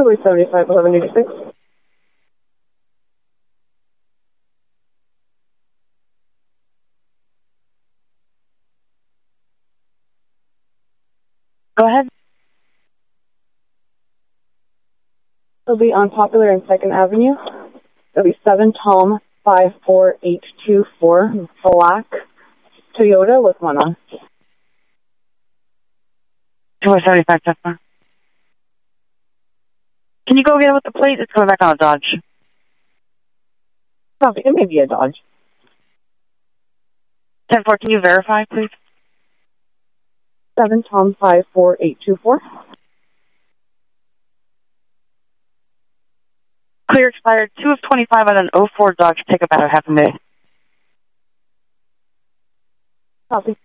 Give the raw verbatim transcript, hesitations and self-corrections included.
Highway seventy-five, eleven eighty-six. Go ahead. It'll be on Popular and second Avenue. It'll be seven Tom five four eight two four, black Toyota with one on. Highway seventy-five, Tesla. Can you go get it with the plate? It's coming back on a Dodge. Copy. It may be a Dodge. ten four, can you verify, please? seven Tom five four eight two four. Clear expired two of twenty-five on an oh four Dodge pickup out of half a minute. Copy.